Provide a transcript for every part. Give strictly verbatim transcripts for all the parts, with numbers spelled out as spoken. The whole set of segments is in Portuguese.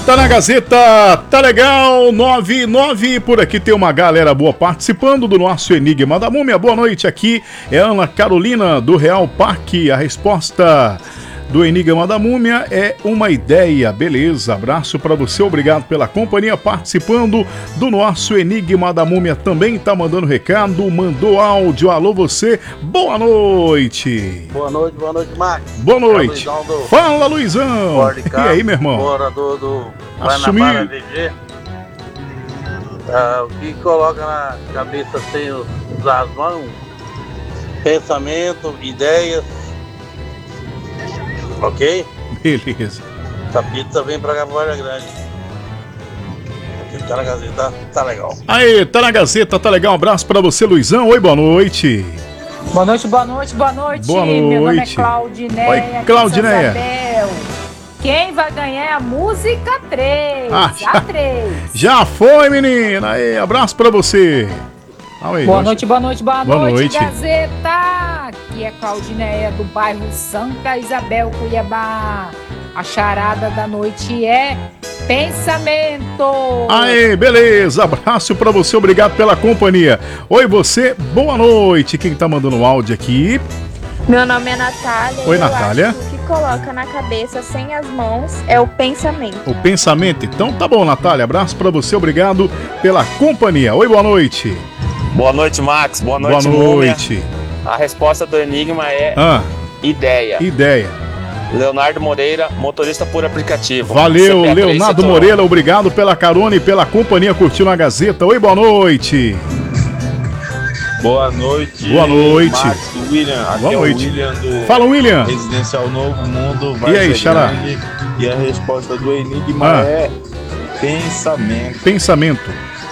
Tá na Gazeta, tá legal, nove nove, por aqui tem uma galera boa participando do nosso Enigma da Múmia. Boa noite, aqui é Ana Carolina do Real Parque. A resposta do Enigma da Múmia é uma ideia, beleza, abraço pra você, obrigado pela companhia participando do nosso Enigma da Múmia. Também tá mandando recado, mandou áudio, alô você, boa noite. Boa noite, boa noite, Marcos. Boa noite. É do... Fala, Luizão. E aí, meu irmão? Morador do Guanabara V G. Ah, o que coloca na cabeça sem usar as mãos? Pensamento, ideias. Ok? Beleza. Essa pizza vem pra cá, Vargas Grande. Aqui tá na Gazeta, tá legal. Aí, tá na Gazeta, tá legal. Um abraço pra você, Luizão. Oi, boa noite. Boa noite, boa noite, boa noite. Boa noite. Meu nome é Claudineia. Oi, Claudineia. Quem vai ganhar é a música três. Ah, já, já três. Já foi, menina. Aí, abraço pra você. Aí, boa noite, boa noite, boa, boa noite, noite, Gazeta. Aqui é Claudineia do bairro Santa Isabel, Cuiabá. A charada da noite é pensamento. Aí, beleza. Abraço pra você, obrigado pela companhia. Oi, você, boa noite. Quem tá mandando áudio aqui? Meu nome é Natália. Oi, e Natália. Eu acho que o que coloca na cabeça sem as mãos é o pensamento. O pensamento, então tá bom, Natália. Abraço pra você, obrigado pela companhia. Oi, boa noite. Boa noite, Max. Boa noite, Boa noite. Múmia. A resposta do Enigma é ah, ideia. Ideia. Leonardo Moreira, motorista por aplicativo. Valeu, Leonardo Moreira, obrigado pela carona e pela companhia curtindo a Gazeta. Oi, boa noite. Boa noite. Boa noite. Max, William. Aqui boa é noite. O William do Fala, William. Residencial Novo Mundo. E aí, Xará? E a resposta do Enigma ah. é pensamento. Pensamento.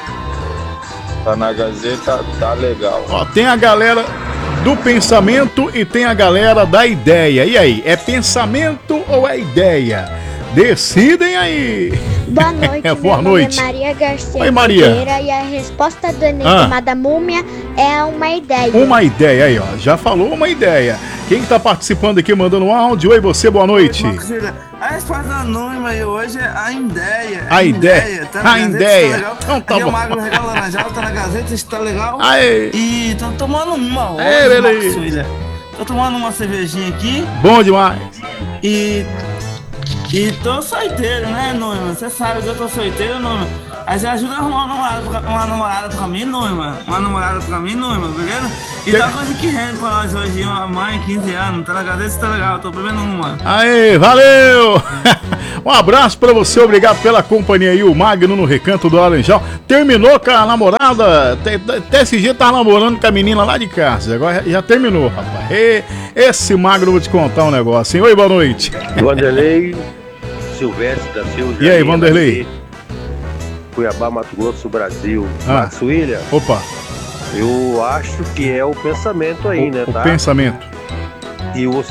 Tá na Gazeta, tá legal. Ó, tem a galera do pensamento e tem a galera da ideia. E aí, é pensamento ou é ideia? Decidem aí. Boa noite, é, boa meu noite. nome é Maria Garcia. Oi, Maria. E a resposta do Enigma ah. da Múmia é uma ideia. Uma ideia aí, ó. Já falou uma ideia. Quem tá participando aqui, mandando um áudio? Oi, você, boa noite. Oi, a resposta do Anônima hoje é a ideia. A, a ideia. ideia. Tá a Gazeta, ideia. Tá então tá aqui bom. É o Magro Regalo Laranjal, tá na Gazeta, está legal. Aê. E tô tomando uma hoje, Aê, beleza. Tô tomando uma cervejinha aqui. Bom demais. E... E tô solteiro, né, Noima? Você sabe que eu tô solteiro, Noima. Aí você ajuda a arrumar uma namorada, uma namorada pra mim, Noima. Uma namorada pra mim, Noima, beleza? E tem... tá coisa que rende pra nós hoje, uma mãe, quinze anos. Tá legal? Esse tá legal, tô bebendo uma. Aí, valeu! Um abraço pra você, obrigado pela companhia aí, o Magno no Recanto do Laranjal. Terminou com a namorada, até esse dia tava namorando com a menina lá de casa, agora já terminou, rapaz. E, esse Magno, vou te contar um negócio, hein? Oi, boa noite. Vanderlei Silvestre da Silva. E aí, Vanderlei? Cuiabá, Mato Grosso, Brasil. Ah. Max William. Opa. Eu acho que é o pensamento aí, o, né? O tá? pensamento. E o